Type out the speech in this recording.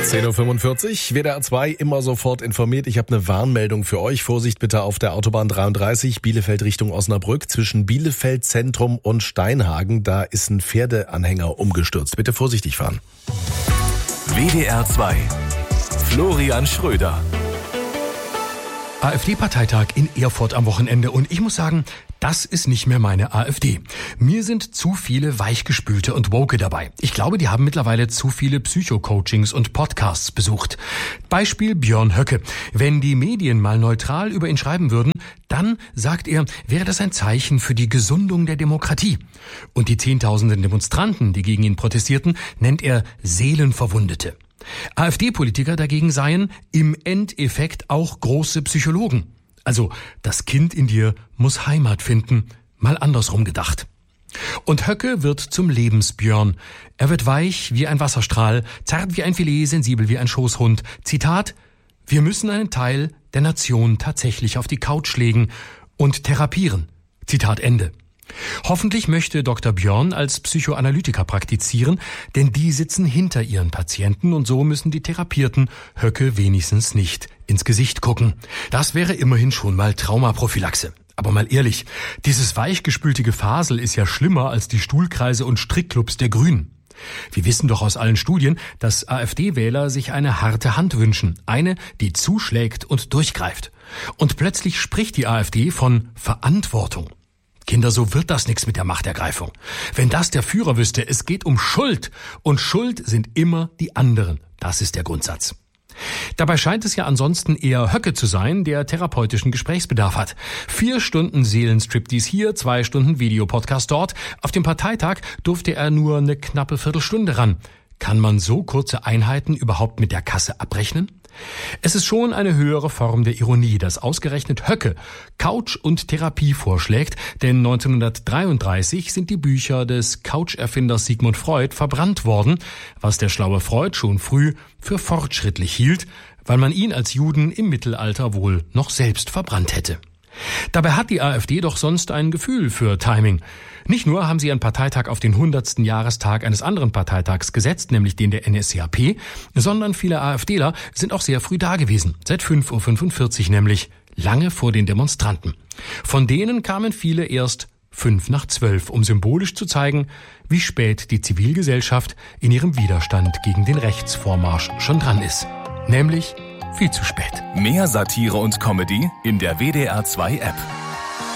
10.45 Uhr, WDR 2 immer sofort informiert. Ich habe eine Warnmeldung für euch. Vorsicht bitte auf der Autobahn 33, Bielefeld Richtung Osnabrück. Zwischen Bielefeld Zentrum und Steinhagen, da ist ein Pferdeanhänger umgestürzt. Bitte vorsichtig fahren. WDR 2, Florian Schröder. AfD-Parteitag in Erfurt am Wochenende und ich muss sagen, das ist nicht mehr meine AfD. Mir sind zu viele Weichgespülte und Woke dabei. Ich glaube, die haben mittlerweile zu viele Psycho-Coachings und Podcasts besucht. Beispiel Björn Höcke. Wenn die Medien mal neutral über ihn schreiben würden, dann, sagt er, wäre das ein Zeichen für die Gesundung der Demokratie. Und die Zehntausenden Demonstranten, die gegen ihn protestierten, nennt er Seelenverwundete. AfD-Politiker dagegen seien im Endeffekt auch große Psychologen. Also, das Kind in dir muss Heimat finden, mal andersrum gedacht. Und Höcke wird zum Lebensbjörn. Er wird weich wie ein Wasserstrahl, zart wie ein Filet, sensibel wie ein Schoßhund. Zitat: Wir müssen einen Teil der Nation tatsächlich auf die Couch legen und therapieren. Zitat Ende. Hoffentlich möchte Dr. Björn als Psychoanalytiker praktizieren, denn die sitzen hinter ihren Patienten und so müssen die Therapierten Höcke wenigstens nicht ins Gesicht gucken. Das wäre immerhin schon mal Traumaprophylaxe. Aber mal ehrlich, dieses weichgespülte Gefasel ist ja schlimmer als die Stuhlkreise und Strickclubs der Grünen. Wir wissen doch aus allen Studien, dass AfD-Wähler sich eine harte Hand wünschen. Eine, die zuschlägt und durchgreift. Und plötzlich spricht die AfD von Verantwortung. Kinder, so wird das nichts mit der Machtergreifung. Wenn das der Führer wüsste, es geht um Schuld. Und Schuld sind immer die anderen. Das ist der Grundsatz. Dabei scheint es ja ansonsten eher Höcke zu sein, der therapeutischen Gesprächsbedarf hat. 4 Stunden Seelenstriptease hier, 2 Stunden Videopodcast dort. Auf dem Parteitag durfte er nur eine knappe Viertelstunde ran. Kann man so kurze Einheiten überhaupt mit der Kasse abrechnen? Es ist schon eine höhere Form der Ironie, dass ausgerechnet Höcke Couch und Therapie vorschlägt, denn 1933 sind die Bücher des Couch-Erfinders Sigmund Freud verbrannt worden, was der schlaue Freud schon früh für fortschrittlich hielt, weil man ihn als Juden im Mittelalter wohl noch selbst verbrannt hätte. Dabei hat die AfD doch sonst ein Gefühl für Timing. Nicht nur haben sie ihren Parteitag auf den 100. Jahrestag eines anderen Parteitags gesetzt, nämlich den der NSDAP, sondern viele AfDler sind auch sehr früh da gewesen, seit 5.45 Uhr nämlich, lange vor den Demonstranten. Von denen kamen viele erst 11:55, um symbolisch zu zeigen, wie spät die Zivilgesellschaft in ihrem Widerstand gegen den Rechtsvormarsch schon dran ist. Nämlich viel zu spät. Mehr Satire und Comedy in der WDR 2 App.